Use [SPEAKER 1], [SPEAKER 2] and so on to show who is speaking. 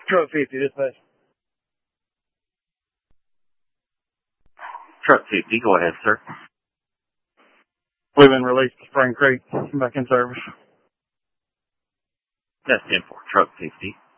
[SPEAKER 1] Truck 50, dispatch.
[SPEAKER 2] Truck 50, go ahead, sir.
[SPEAKER 1] We've been released to Spring Creek, back in service.
[SPEAKER 2] That's 10-4, Truck 50.